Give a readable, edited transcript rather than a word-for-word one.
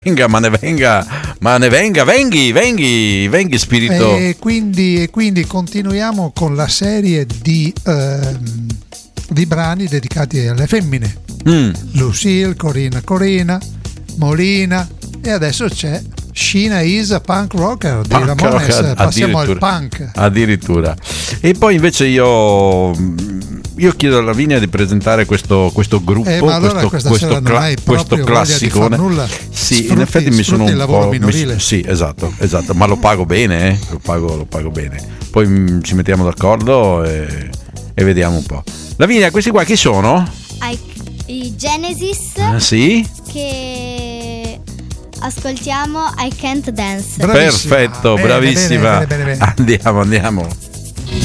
Venga, venghi spirito. E quindi continuiamo con la serie di brani dedicati alle femmine. Lucille, Corina, Molina, e adesso c'è Sheena is a punk rocker dei Ramones. Passiamo al punk addirittura. E poi invece io chiedo a Lavinia di presentare questo gruppo, allora questo classicone. Sì, in effetti mi sono un po' sì, esatto, ma lo pago bene, lo pago bene. Poi ci mettiamo d'accordo e vediamo un po'. Lavinia, questi qua chi sono? I Genesis. Sì. Che ascoltiamo I Can't Dance. Bravissima. Perfetto, bravissima. Bene. Andiamo.